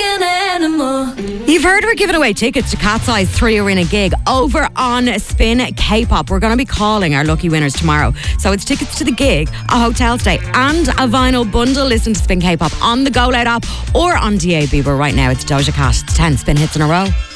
an animal. You've heard we're giving away tickets to Cat's Eyes 3 Arena gig over on Spin K-Pop. We're going to be calling our lucky winners tomorrow. So it's tickets to the gig, a hotel stay and a vinyl bundle. Listen to Spin K-Pop on the Go Loud app or on DAB. But right now it's Doja Cat. It's 10 Spin hits in a row.